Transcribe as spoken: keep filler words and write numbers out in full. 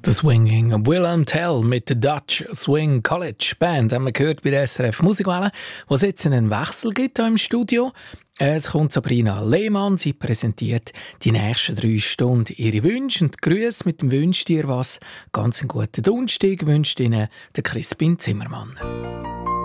The Swinging Willem Tell mit der Dutch Swing College Band haben wir gehört bei der S R F Musikwelle, wo es jetzt einen Wechsel gibt hier im Studio. Es kommt Sabrina Lehmann, sie präsentiert die nächsten drei Stunden ihre Wünsche und Grüße mit dem «Wünsch dir was». Ganz einen guten Donnerstag wünscht Ihnen der Crispin Zimmermann.